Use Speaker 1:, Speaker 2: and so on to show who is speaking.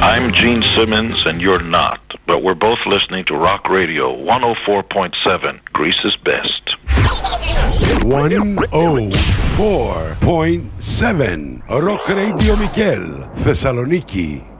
Speaker 1: I'm Gene Simmons, and you're not. But we're both listening to Rock Radio 104.7, Greece's best.
Speaker 2: 104.7 Rock Radio Mikel, Thessaloniki.